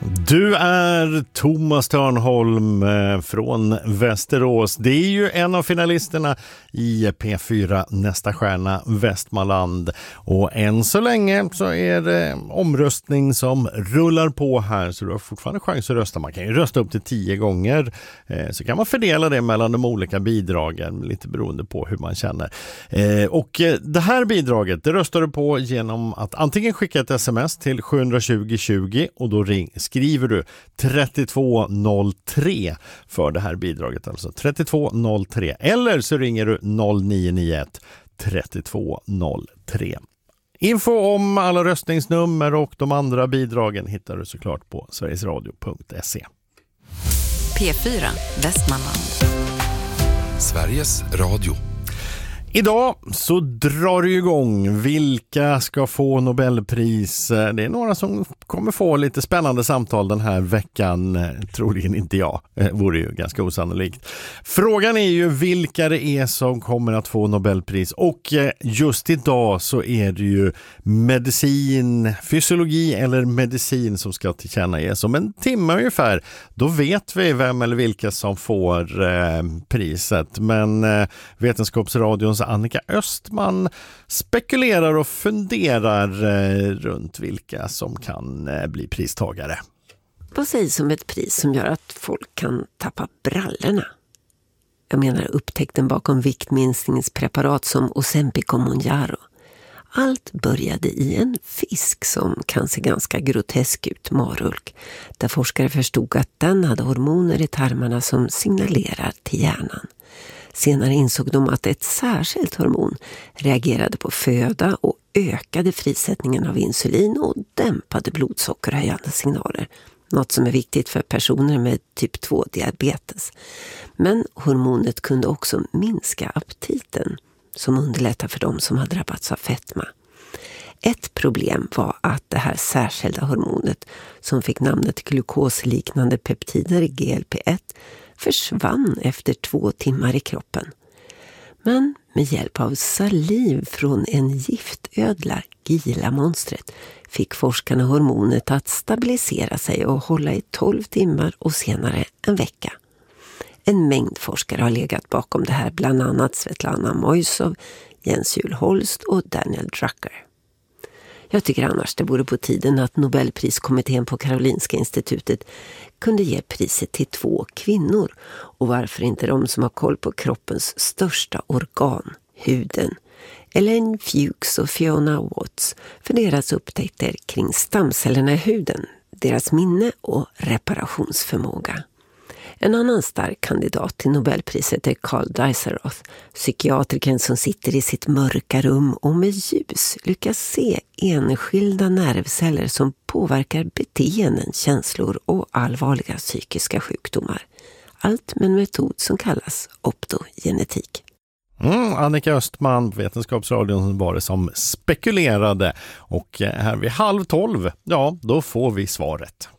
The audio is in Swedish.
Du är Thomas Törnholm från Västerås. Det är ju en av finalisterna i P4 Nästa stjärna Västmanland. Och än så länge så är det omröstning som rullar på här, så du har fortfarande chans att rösta. Man kan ju rösta upp till 10 gånger, så kan man fördela det mellan de olika bidragen, lite beroende på hur man känner. Och det här bidraget, det röstar du på genom att antingen skicka ett sms till 720 20 och då skriver du 3203 för det här bidraget, alltså 3203, eller så ringer du 0991 3203. Info om alla röstningsnummer och de andra bidragen hittar du såklart på sverigesradio.se. P4 Västmanland. Sveriges Radio. Idag så drar det igång. Vilka ska få Nobelpris? Det är några som kommer få lite spännande samtal den här veckan. Troligen inte jag. Det vore ju ganska osannolikt. Frågan är ju vilka det är som kommer att få Nobelpris. Och just idag så är det ju medicin, fysiologi eller medicin som ska tillkännages. Om en timme ungefär, då vet vi vem eller vilka som får priset. Men Vetenskapsradions Annika Östman spekulerar och funderar runt vilka som kan bli pristagare. Vad sägs om ett pris som gör att folk kan tappa brallorna? Jag menar upptäckten bakom viktminskningspreparat som Ozempic och Mounjaro. Allt började i en fisk som kan se ganska grotesk ut, marulk, där forskare förstod att den hade hormoner i tarmarna som signalerar till hjärnan. Senare insåg de att ett särskilt hormon reagerade på föda och ökade frisättningen av insulin och dämpade blodsockerhöjande signaler. Något som är viktigt för personer med typ 2-diabetes. Men hormonet kunde också minska aptiten, som underlättar för dem som har drabbats av fetma. Ett problem var att det här särskilda hormonet, som fick namnet glukosliknande peptider GLP-1, försvann efter 2 timmar i kroppen. Men med hjälp av saliv från en giftödla, Gila-monstret, fick forskarna hormonet att stabilisera sig och hålla i 12 timmar och senare en vecka. En mängd forskare har legat bakom det här, bland annat Svetlana Moisov, Jens Juhl Holst och Daniel Drucker. Jag tycker annars det vore på tiden att Nobelpriskommittén på Karolinska institutet kunde ge priset till 2 kvinnor. Och varför inte de som har koll på kroppens största organ, huden. Elaine Fuchs och Fiona Watts för deras upptäckter kring stamcellerna i huden, deras minne och reparationsförmåga. En annan stark kandidat till Nobelpriset är Carl Deiseroth, psykiatrikern som sitter i sitt mörka rum och med ljus lyckas se enskilda nervceller som påverkar beteenden, känslor och allvarliga psykiska sjukdomar. Allt med en metod som kallas optogenetik. Annika Östman, Vetenskapsradion, var det som spekulerade. Och här vid 11:30, ja, då får vi svaret.